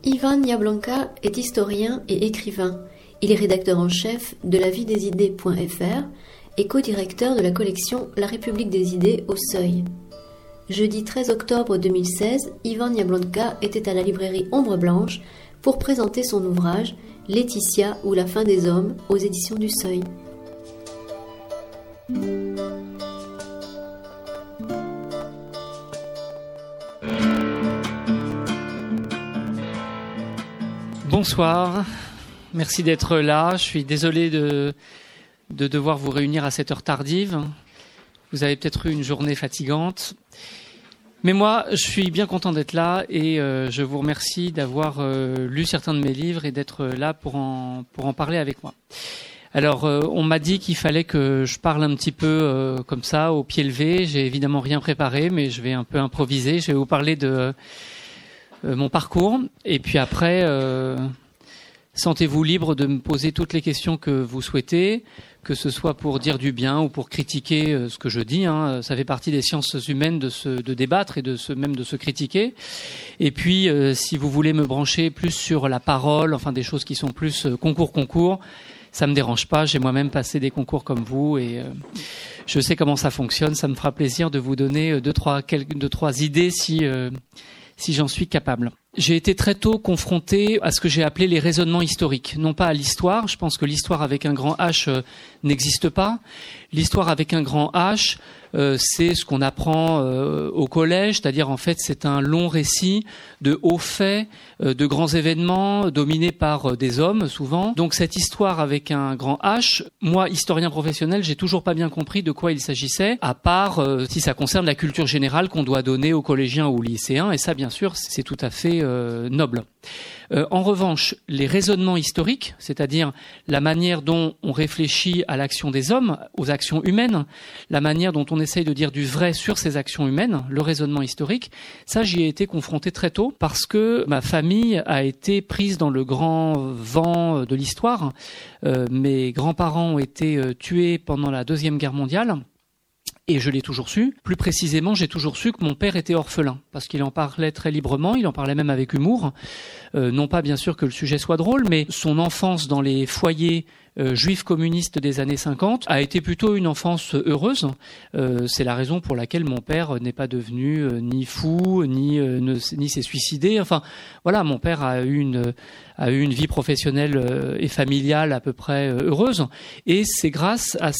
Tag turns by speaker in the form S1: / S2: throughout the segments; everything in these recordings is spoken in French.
S1: Ivan Jablonka est historien et écrivain. Il est rédacteur en chef de lavidesidées.fr et co-directeur de la collection La République des idées au Seuil. Jeudi 13 octobre 2016, Ivan Jablonka était à la librairie Ombre Blanche pour présenter son ouvrage Laetitia ou la fin des hommes aux éditions du Seuil.
S2: Bonsoir, merci d'être là. Je suis désolé de devoir vous réunir à cette heure tardive. Vous avez peut-être eu une journée fatigante. Mais moi, je suis bien content d'être là et je vous remercie d'avoir lu certains de mes livres et d'être là pour en parler avec moi. Alors, on m'a dit qu'il fallait que je parle un petit peu comme ça, au pied levé. J'ai évidemment rien préparé, mais je vais un peu improviser. Je vais vous parler de mon parcours. Et puis après, sentez-vous libre de me poser toutes les questions que vous souhaitez, que ce soit pour dire du bien ou pour critiquer ce que je dis. Ça fait partie des sciences humaines de débattre et même de se critiquer. Et puis, si vous voulez me brancher plus sur la parole, enfin des choses qui sont plus concours, ça me dérange pas. J'ai moi-même passé des concours comme vous et je sais comment ça fonctionne. Ça me fera plaisir de vous donner deux, trois idées si j'en suis capable. J'ai été très tôt confronté à ce que j'ai appelé les raisonnements historiques, non pas à l'histoire. Je pense que l'histoire avec un grand H n'existe pas. L'histoire avec un grand H, c'est ce qu'on apprend au collège, c'est-à-dire en fait c'est un long récit de hauts faits, de grands événements dominés par des hommes souvent. Donc cette histoire avec un grand H, moi historien professionnel, j'ai toujours pas bien compris de quoi il s'agissait, à part si ça concerne la culture générale qu'on doit donner aux collégiens ou aux lycéens, et ça bien sûr c'est tout à fait noble. En revanche, les raisonnements historiques, c'est-à-dire la manière dont on réfléchit à l'action des hommes, aux actions humaines, la manière dont on essaye de dire du vrai sur ces actions humaines, le raisonnement historique, ça j'y ai été confronté très tôt parce que ma famille a été prise dans le grand vent de l'histoire. Mes grands-parents ont été tués pendant la Deuxième Guerre mondiale. Et je l'ai toujours su. Plus précisément, j'ai toujours su que mon père était orphelin, parce qu'il en parlait très librement, il en parlait même avec humour. Non pas bien sûr que le sujet soit drôle, mais son enfance dans les foyers juifs communistes des années 50 a été plutôt une enfance heureuse. C'est la raison pour laquelle mon père n'est pas devenu ni fou, ni s'est suicidé. Enfin, voilà, mon père a eu une vie professionnelle et familiale à peu près heureuse. Et c'est grâce à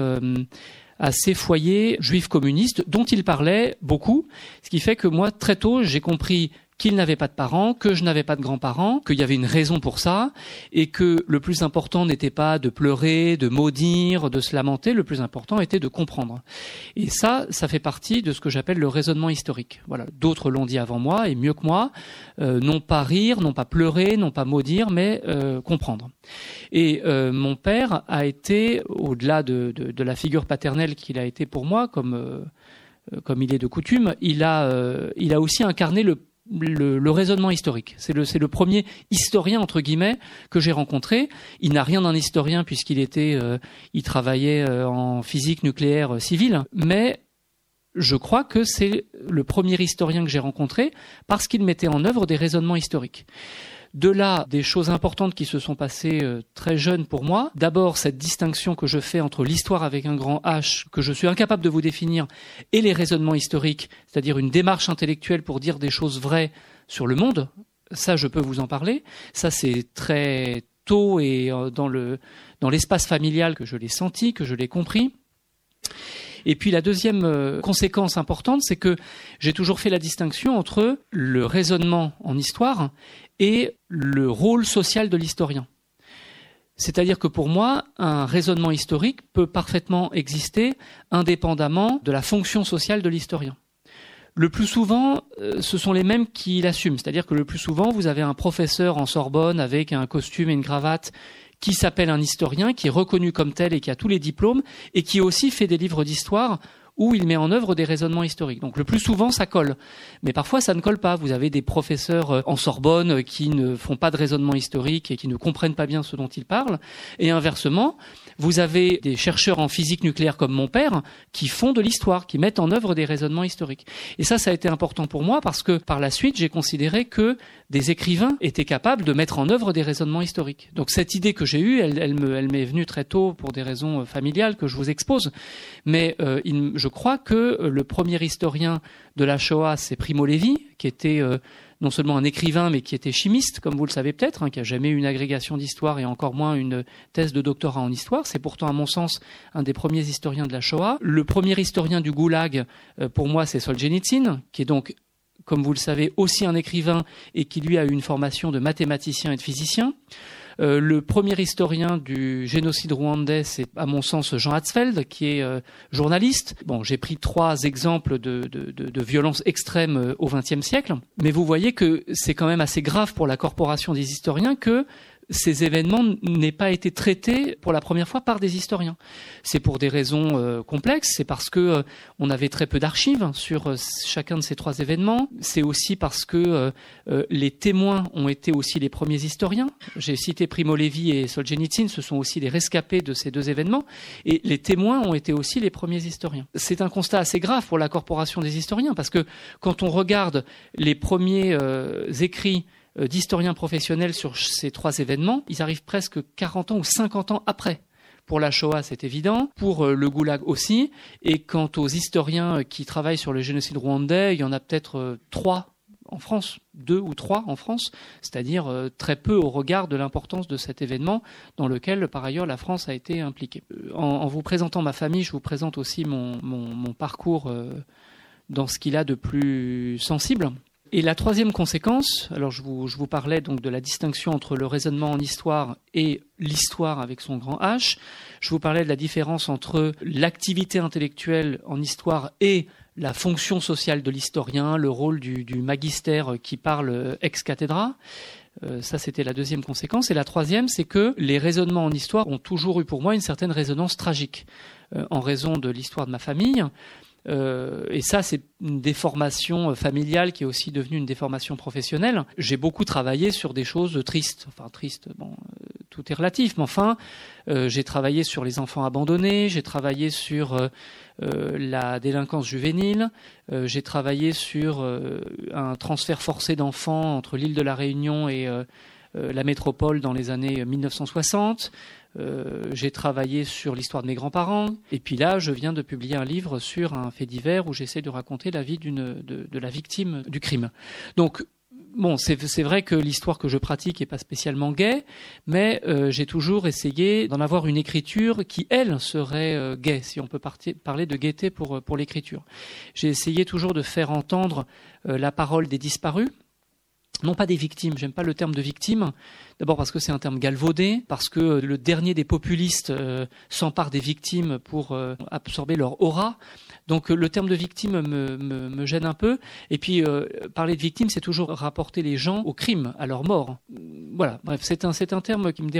S2: ces foyers juifs communistes dont il parlait beaucoup, ce qui fait que moi, très tôt, j'ai compris qu'il n'avait pas de parents, que je n'avais pas de grands-parents, qu'il y avait une raison pour ça, et que le plus important n'était pas de pleurer, de maudire, de se lamenter, le plus important était de comprendre. Et ça fait partie de ce que j'appelle le raisonnement historique. Voilà, d'autres l'ont dit avant moi, et mieux que moi, non pas rire, non pas pleurer, non pas maudire, mais comprendre. Et mon père a été, au-delà de la figure paternelle qu'il a été pour moi, comme il est de coutume, il a aussi incarné le raisonnement historique. C'est le premier historien entre guillemets que j'ai rencontré. Il n'a rien d'un historien puisqu'il il travaillait en physique nucléaire civile, mais je crois que c'est le premier historien que j'ai rencontré parce qu'il mettait en œuvre des raisonnements historiques. De là, des choses importantes qui se sont passées très jeunes pour moi. D'abord, cette distinction que je fais entre l'histoire avec un grand H, que je suis incapable de vous définir, et les raisonnements historiques, c'est-à-dire une démarche intellectuelle pour dire des choses vraies sur le monde. Ça, je peux vous en parler. Ça, c'est très tôt et dans l'espace familial que je l'ai senti, que je l'ai compris. Et puis la deuxième conséquence importante, c'est que j'ai toujours fait la distinction entre le raisonnement en histoire et le rôle social de l'historien. C'est-à-dire que pour moi, un raisonnement historique peut parfaitement exister indépendamment de la fonction sociale de l'historien. Le plus souvent, ce sont les mêmes qui l'assument. C'est-à-dire que le plus souvent, vous avez un professeur en Sorbonne avec un costume et une cravate qui s'appelle un historien, qui est reconnu comme tel et qui a tous les diplômes, et qui aussi fait des livres d'histoire où il met en œuvre des raisonnements historiques. Donc le plus souvent, ça colle. Mais parfois, ça ne colle pas. Vous avez des professeurs en Sorbonne qui ne font pas de raisonnement historique et qui ne comprennent pas bien ce dont ils parlent. Et inversement, vous avez des chercheurs en physique nucléaire comme mon père qui font de l'histoire, qui mettent en œuvre des raisonnements historiques. Et ça a été important pour moi parce que par la suite, j'ai considéré que des écrivains étaient capables de mettre en œuvre des raisonnements historiques. Donc cette idée que j'ai eue, elle m'est venue très tôt pour des raisons familiales que je vous expose. Mais je crois que le premier historien de la Shoah, c'est Primo Levi, qui était non seulement un écrivain, mais qui était chimiste, comme vous le savez peut-être, qui a jamais eu une agrégation d'histoire et encore moins une thèse de doctorat en histoire. C'est pourtant, à mon sens, un des premiers historiens de la Shoah. Le premier historien du Goulag, pour moi, c'est Solzhenitsyn, qui est donc, comme vous le savez, aussi un écrivain et qui, lui, a eu une formation de mathématicien et de physicien. Le premier historien du génocide rwandais, c'est à mon sens Jean Hatzfeld, qui est journaliste. Bon, j'ai pris 3 exemples de violences extrêmes au XXe siècle, mais vous voyez que c'est quand même assez grave pour la corporation des historiens que ces événements n'aient pas été traités pour la première fois par des historiens. C'est pour des raisons complexes, c'est parce que on avait très peu d'archives sur chacun de ces 3 événements, c'est aussi parce que les témoins ont été aussi les premiers historiens. J'ai cité Primo Levi et Solzhenitsyn, ce sont aussi les rescapés de ces 2 événements, et les témoins ont été aussi les premiers historiens. C'est un constat assez grave pour la corporation des historiens, parce que quand on regarde les premiers écrits d'historiens professionnels sur ces 3 événements, ils arrivent presque 40 ans ou 50 ans après. Pour la Shoah, c'est évident. Pour le Goulag aussi. Et quant aux historiens qui travaillent sur le génocide rwandais, il y en a peut-être 3 en France, 2 ou 3 en France, c'est-à-dire très peu au regard de l'importance de cet événement dans lequel, par ailleurs, la France a été impliquée. En vous présentant ma famille, je vous présente aussi mon parcours dans ce qu'il a de plus sensible. Et la 3e conséquence, alors je vous parlais donc de la distinction entre le raisonnement en histoire et l'histoire avec son grand H. Je vous parlais de la différence entre l'activité intellectuelle en histoire et la fonction sociale de l'historien, le rôle du magistère qui parle ex cathedra. Ça, c'était la 2e conséquence. Et la 3e, c'est que les raisonnements en histoire ont toujours eu pour moi une certaine résonance tragique en raison de l'histoire de ma famille. Et ça, c'est une déformation familiale qui est aussi devenue une déformation professionnelle. J'ai beaucoup travaillé sur des choses tristes. Enfin, tristes, bon, tout est relatif, mais enfin, j'ai travaillé sur les enfants abandonnés, j'ai travaillé sur la délinquance juvénile, j'ai travaillé sur un transfert forcé d'enfants entre l'île de la Réunion et la métropole dans les années 1960. J'ai travaillé sur l'histoire de mes grands-parents. Et puis là, je viens de publier un livre sur un fait divers où j'essaie de raconter la vie de la victime du crime. Donc, bon, c'est vrai que l'histoire que je pratique n'est pas spécialement gaie, mais j'ai toujours essayé d'en avoir une écriture qui, elle, serait gaie, si on peut parler de gaieté pour l'écriture. J'ai essayé toujours de faire entendre la parole des disparus, non pas des victimes, j'aime pas le terme de victime, d'abord parce que c'est un terme galvaudé, parce que le dernier des populistes s'empare des victimes pour absorber leur aura, donc le terme de victime me gêne un peu, et puis parler de victime, c'est toujours rapporter les gens au crime, à leur mort. Voilà, bref, c'est un terme qui me dérange.